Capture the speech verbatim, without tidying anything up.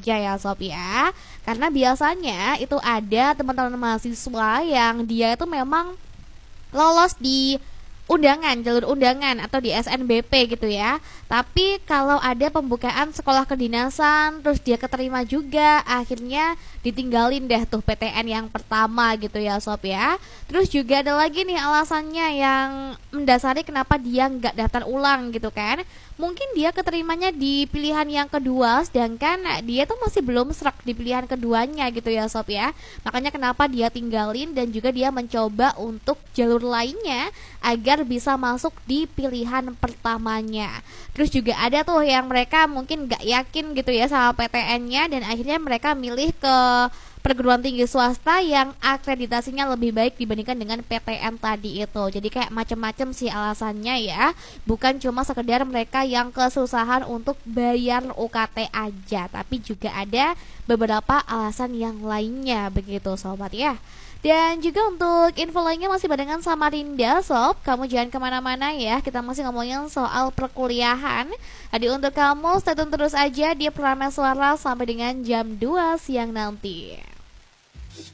aja ya sob ya. Karena biasanya itu ada teman-teman mahasiswa yang dia itu memang lolos di undangan, jalur undangan atau di S N B P gitu ya. Tapi kalau ada pembukaan sekolah kedinasan terus dia keterima juga, akhirnya ditinggalin deh tuh P T N yang pertama gitu ya sob ya. Terus juga ada lagi nih alasannya yang mendasari kenapa dia nggak daftar ulang gitu kan. Mungkin dia keterimanya di pilihan yang kedua, sedangkan dia tuh masih belum serak di pilihan keduanya gitu ya sob ya. Makanya kenapa dia tinggalin dan juga dia mencoba untuk jalur lainnya agar bisa masuk di pilihan pertamanya. Terus juga ada tuh yang mereka mungkin gak yakin gitu ya sama P T N-nya, dan akhirnya mereka milih ke perguruan tinggi swasta yang akreditasinya lebih baik dibandingkan dengan P T N tadi itu. Jadi kayak macam-macam sih alasannya ya. Bukan cuma sekedar mereka yang kesusahan untuk bayar U K T aja, tapi juga ada beberapa alasan yang lainnya begitu sobat ya. Dan juga untuk info lainnya masih barengan sama Rinda sob. Kamu jangan kemana-mana ya, kita masih ngomongin soal perkuliahan. Jadi untuk kamu stay tune terus aja di Prameswara sampai dengan jam dua siang nanti.